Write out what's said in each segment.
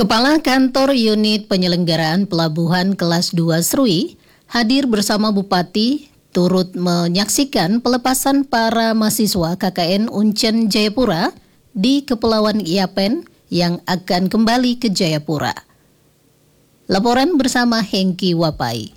Kepala Kantor Unit Penyelenggaraan Pelabuhan Kelas 2 Serui hadir bersama Bupati turut menyaksikan pelepasan para mahasiswa KKN Uncen Jayapura di Kepulauan Yapen yang akan kembali ke Jayapura. Laporan bersama Hengki Wapai.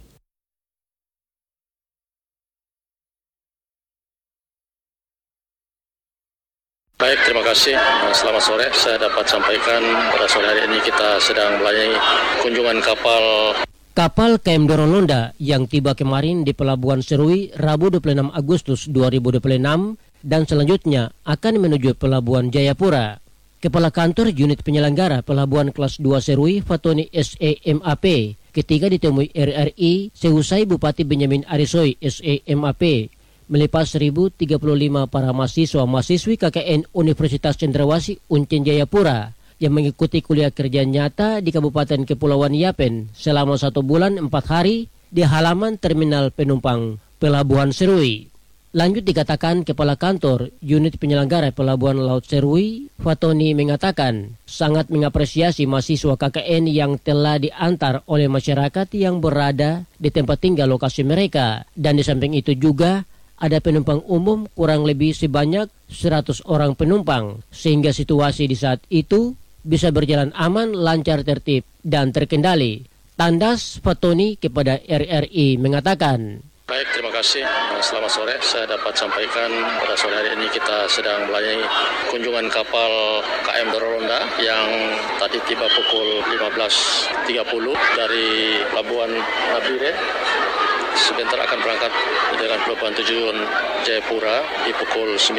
Baik, terima kasih. Selamat sore. Saya dapat sampaikan pada sore hari ini kita sedang melayani kunjungan Kapal KM Dorolonda yang tiba kemarin di Pelabuhan Serui Rabu 26 Agustus 2026 dan selanjutnya akan menuju Pelabuhan Jayapura. Kepala Kantor Unit Penyelenggara Pelabuhan Kelas 2 Serui Fatoni SEMAP ketika ditemui RRI seusai Bupati Benyamin Arisoi SEMAP melepas 1.035 para mahasiswa-mahasiswi KKN Universitas Cendrawasih Uncen Jayapura yang mengikuti kuliah kerja nyata di Kabupaten Kepulauan Yapen selama 1 bulan 4 hari di halaman Terminal Penumpang Pelabuhan Serui. Lanjut dikatakan Kepala Kantor Unit Penyelenggara Pelabuhan Laut Serui, Fatoni mengatakan sangat mengapresiasi mahasiswa KKN yang telah diantar oleh masyarakat yang berada di tempat tinggal lokasi mereka, dan di samping itu juga ada penumpang umum kurang lebih sebanyak 100 orang penumpang, sehingga situasi di saat itu bisa berjalan aman, lancar, tertib, dan terkendali. Tandas Fatoni kepada RRI mengatakan, Baik, terima kasih. Selamat sore. Saya dapat sampaikan pada sore hari ini kita sedang melayani kunjungan kapal KM Dorolonda yang tadi tiba pukul 15.30 dari Pelabuhan Nabire. Sebentar akan berangkat dengan pelabuhan tujuan Jayapura di pukul 19.00.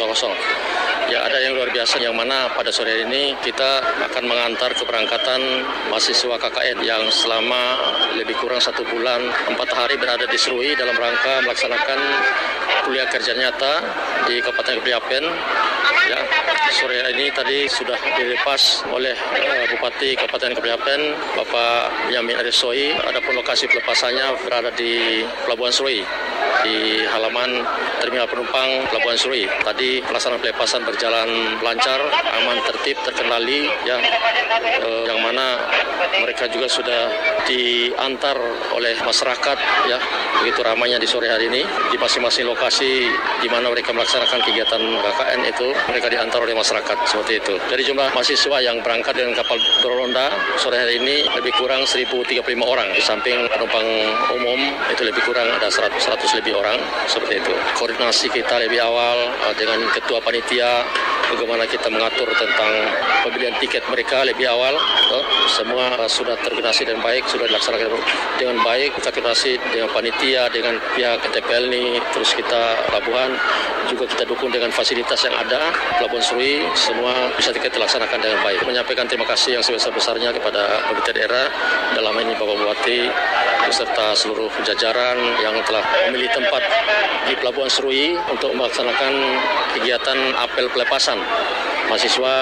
Ya, ada yang luar biasa yang mana pada sore hari ini kita akan mengantar keberangkatan mahasiswa KKN yang selama lebih kurang 1 bulan 4 hari berada di Serui dalam rangka melaksanakan kuliah kerja nyata di Kabupaten Yapen. Ya, sore hari ini tadi sudah dilepas oleh Bupati Kabupaten Yapen, Bapak Benyamin Arisoi. Adapun lokasi pelepasannya berada di Pelabuhan Serui, di halaman Terminal Penumpang Pelabuhan Serui. Tadi pelaksanaan pelepasan berjalan lancar, aman, tertib, terkendali, ya, yang mana mereka juga sudah diantar oleh masyarakat, ya, begitu ramainya di sore hari ini di masing-masing lokasi di mana mereka melaksanakan kegiatan KKN itu, mereka diantar oleh masyarakat seperti itu. Dari jumlah mahasiswa yang berangkat dengan kapal Dorolonda sore hari ini lebih kurang 1.035 orang, di samping penumpang umum itu lebih kurang ada 100 lebih orang seperti itu. Koordinasi kita lebih awal dengan ketua panitia, bagaimana kita mengatur tentang pembelian tiket mereka lebih awal, semua sudah terkoordinasi dengan baik, sudah dilaksanakan dengan baik. Kita koordinasi dengan panitia, dengan pihak TPL ini, terus kita pelabuhan juga kita dukung dengan fasilitas yang ada. Pelabuhan Serui semua bisa kita laksanakan dengan baik. Menyampaikan terima kasih yang sebesar-besarnya kepada pemerintah daerah, dalam ini Bapak Bupati beserta seluruh jajaran yang telah memilih tempat di Pelabuhan Serui untuk melaksanakan kegiatan apel pelepasan mahasiswa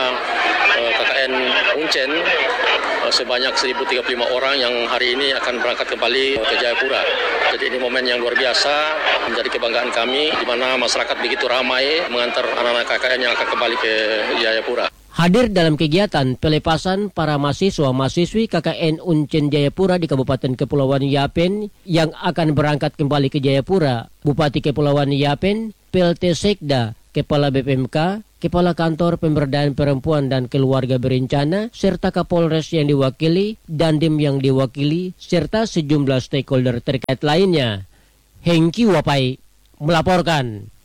KKN Uncen sebanyak 1.035 orang yang hari ini akan berangkat kembali ke Jayapura. Jadi ini momen yang luar biasa, menjadi kebanggaan kami di mana masyarakat begitu ramai mengantar anak-anak KKN yang akan kembali ke Jayapura. Hadir dalam kegiatan pelepasan para mahasiswa-mahasiswi KKN Uncen Jayapura di Kabupaten Kepulauan Yapen yang akan berangkat kembali ke Jayapura, Bupati Kepulauan Yapen, PLT Sekda, Kepala BPMK, Kepala Kantor Pemberdayaan Perempuan dan Keluarga Berencana, serta Kapolres yang diwakili, Dandim yang diwakili, serta sejumlah stakeholder terkait lainnya. Hengki Wapai melaporkan.